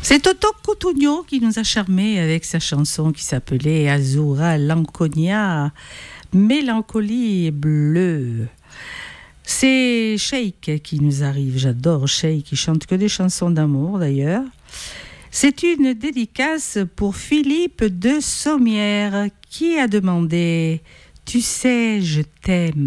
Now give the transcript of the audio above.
C'est Toto Cutugno qui nous a charmés avec sa chanson qui s'appelait Azzurra Lanconia, Mélancolie bleue. C'est Sheikh qui nous arrive. J'adore Sheikh, il chante que des chansons d'amour d'ailleurs. C'est une dédicace pour Philippe de Sommières qui a demandé « Tu sais, je t'aime ».